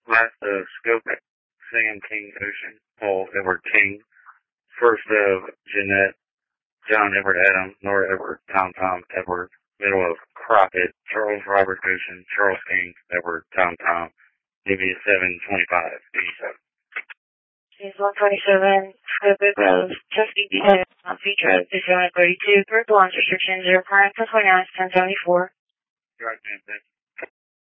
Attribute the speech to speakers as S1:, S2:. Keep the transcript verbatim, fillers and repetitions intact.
S1: Last of Scope, Sam King Ocean, Paul Edward King. First of Jeanette, John Edward Adam, Nora Edward, Tom Tom Edward. Middle of Crockett, Charles Robert Ocean, Charles King Edward, Tom Tom. Maybe seven twenty-five, eighty-seven.
S2: Case one twenty-seven, Scope Grove, Chesapeake Behead, on feature, December thirty-two, group launch restriction, zero current, plus twenty-nine, ten seventy-four.
S1: Right, man, thank you.